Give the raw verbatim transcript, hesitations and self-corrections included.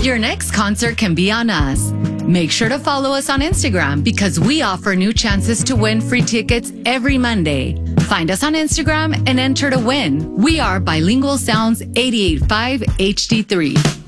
Your next concert can be on us. Make sure to follow us on Instagram because we offer new chances to win free tickets every Monday. Find us on Instagram and enter to win. We are Bilingual Sounds eighty-eight point five H D three.